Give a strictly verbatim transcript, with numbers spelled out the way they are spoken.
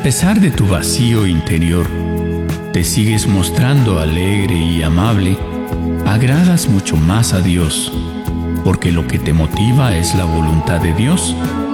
pesar de tu vacío interior, te sigues mostrando alegre y amable, agradas mucho más a Dios, porque lo que te motiva es la voluntad de Dios